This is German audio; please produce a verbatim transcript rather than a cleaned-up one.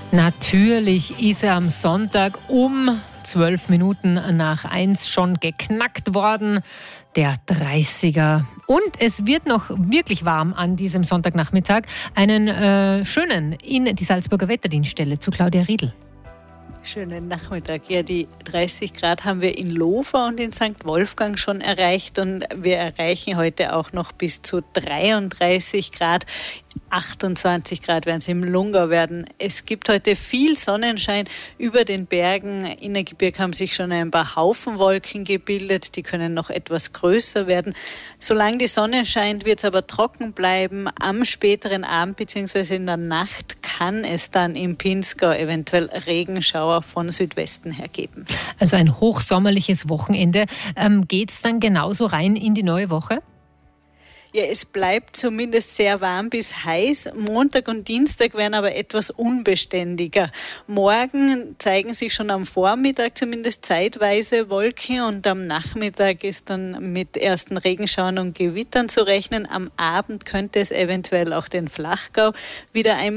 Natürlich ist er am Sonntag um zwölf Minuten nach eins schon geknackt worden, der dreißiger. Und es wird noch wirklich warm an diesem Sonntagnachmittag. Einen äh, schönen in die Salzburger Wetterdienststelle zu Claudia Riedl. Schönen Nachmittag. Ja, die dreißig Grad haben wir in Lofer und in Sankt Wolfgang schon erreicht und wir erreichen heute auch noch bis zu dreiunddreißig Grad. achtundzwanzig Grad werden es im Lungau werden. Es gibt heute viel Sonnenschein über den Bergen. Innergebirge haben sich schon ein paar Haufenwolken gebildet. Die können noch etwas größer werden. Solange die Sonne scheint, wird es aber trocken bleiben. Am späteren Abend bzw. in der Nacht kann es dann im Pinzgau eventuell Regenschauer von Südwesten her geben. Also ein hochsommerliches Wochenende. Ähm, geht es dann genauso rein in die neue Woche? Ja, es bleibt zumindest sehr warm bis heiß. Montag und Dienstag werden aber etwas unbeständiger. Morgen zeigen sich schon am Vormittag zumindest zeitweise Wolken und am Nachmittag ist dann mit ersten Regenschauern und Gewittern zu rechnen. Am Abend könnte es eventuell auch den Flachgau wieder einmal